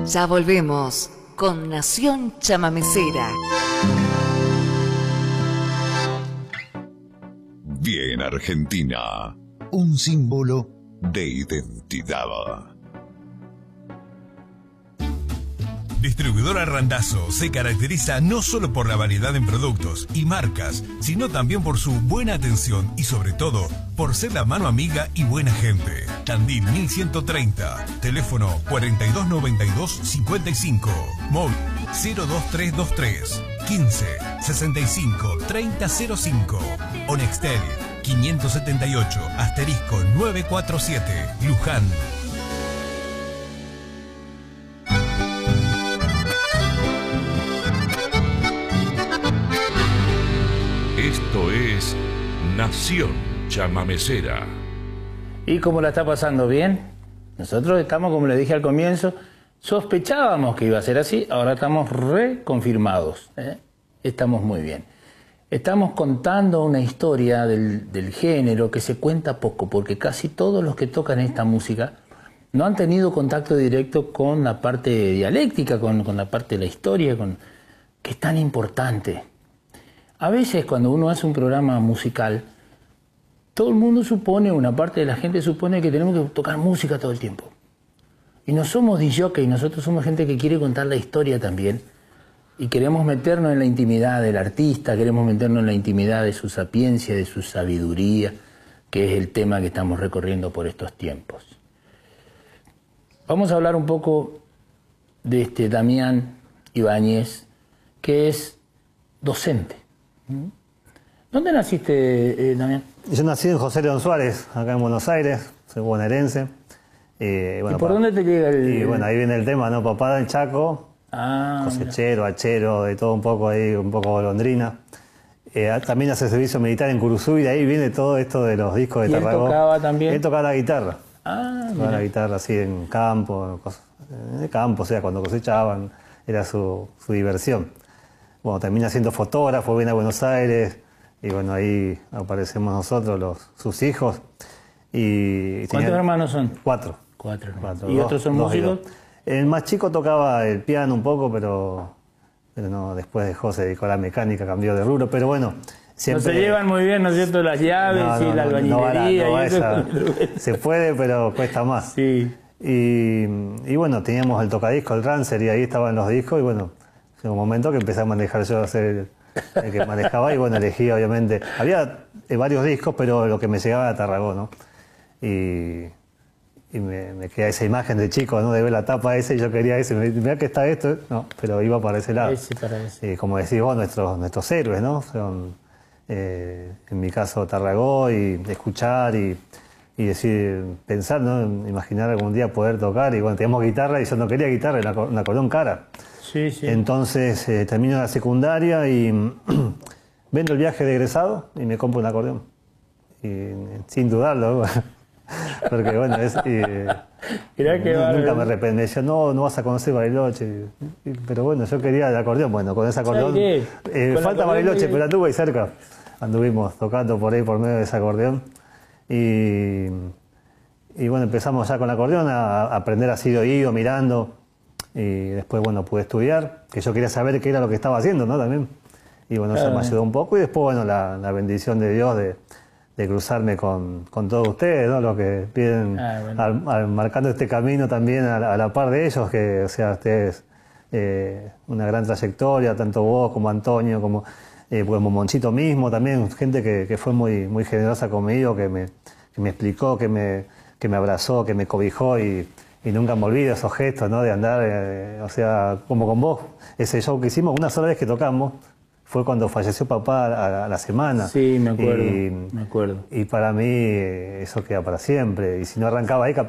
Ya volvemos con Nación Chamamecera. Bien Argentina, un símbolo de identidad. Distribuidora Randazzo se caracteriza no solo por la variedad en productos y marcas, sino también por su buena atención y sobre todo por ser la mano amiga y buena gente. Tandil 1130, teléfono 4292-55, móvil 02323 15 65 3005, Onextel 578 *947, Luján. Esto es Nación Chamamecera. ¿Y cómo la está pasando? ¿Bien? Nosotros estamos, como les dije al comienzo, sospechábamos que iba a ser así, ahora estamos reconfirmados, ¿eh? Estamos muy bien. Estamos contando una historia del género que se cuenta poco, porque casi todos los que tocan esta música no han tenido contacto directo con la parte dialéctica, con la parte de la historia, que es tan importante. A veces cuando uno hace un programa musical, todo el mundo supone, una parte de la gente supone que tenemos que tocar música todo el tiempo. Y no somos disjockey, nosotros somos gente que quiere contar la historia también. Y queremos meternos en la intimidad del artista, queremos meternos en la intimidad de su sapiencia, de su sabiduría, que es el tema que estamos recorriendo por estos tiempos. Vamos a hablar un poco de Damián Ibáñez, que es docente. ¿Dónde naciste, Damián? Yo nací en José León Suárez, acá en Buenos Aires, soy bonaerense. Bueno, ¿y por dónde te llega el...? Y bueno, ahí viene el tema, ¿no? Papá del Chaco, cosechero, hachero, de todo un poco ahí, un poco golondrina. También hace servicio militar en Curuzú y de ahí viene todo esto de los discos de Tarragó. ¿Y él tocaba también? Él tocaba la guitarra. Tocaba la guitarra así en campo, o sea, cuando cosechaban, era su diversión. Bueno, termina siendo fotógrafo, viene a Buenos Aires y bueno, ahí aparecemos nosotros, sus hijos. ¿Cuántos hermanos son? Cuatro. ¿Y otros son músicos? El más chico tocaba el piano un poco, pero no, después dejó, se dedicó a la mecánica, cambió de rubro, pero bueno, siempre... No se llevan muy bien, ¿no es cierto?, las llaves y la albañilería. Se puede, pero cuesta más. Sí. Y bueno, teníamos el tocadiscos, el Rancer, y ahí estaban los discos, y bueno, llegó un momento que empecé a manejar yo, a ser el que manejaba, y bueno, elegí obviamente. Había varios discos, pero lo que me llegaba era Tarragó, ¿no? Y me queda esa imagen de chico, ¿no? De ver la tapa esa y yo quería ese. Mirá que está esto, no, pero iba para ese lado. Como decís vos, nuestros héroes, ¿no? Son, en mi caso, Tarragó, y escuchar y decir, pensar, ¿no? Imaginar algún día poder tocar. Y bueno, teníamos guitarra y yo no quería guitarra, una acordeón cara. Sí, sí. Entonces termino la secundaria y vendo el viaje de egresado y me compro un acordeón. Y, sin dudarlo, porque bueno, nunca me arrepentí. Decía, no vas a conocer Bariloche. Pero bueno, yo quería el acordeón. Bueno, con ese acordeón, falta Bariloche, pero anduve ahí cerca. Anduvimos tocando por ahí por medio de ese acordeón. Y bueno, empezamos ya con el acordeón a aprender así de oído, mirando. Y después, bueno, pude estudiar, que yo quería saber qué era lo que estaba haciendo, ¿no? También. Y bueno, eso me ayudó un poco. Y después, bueno, la bendición de Dios de cruzarme con todos ustedes, ¿no? Los que piden, marcando este camino también a la par de ellos, que, o sea, ustedes, una gran trayectoria, tanto vos como Antonio, como Monchito mismo, también, gente que fue muy, muy generosa conmigo, que me explicó, que me abrazó, que me cobijó y nunca me olvido esos gestos, ¿no? De andar, o sea, como con vos, ese show que hicimos, una sola vez que tocamos, fue cuando falleció papá a la semana. Sí, me acuerdo. Y para mí eso queda para siempre. Y si no arrancaba ahí, capaz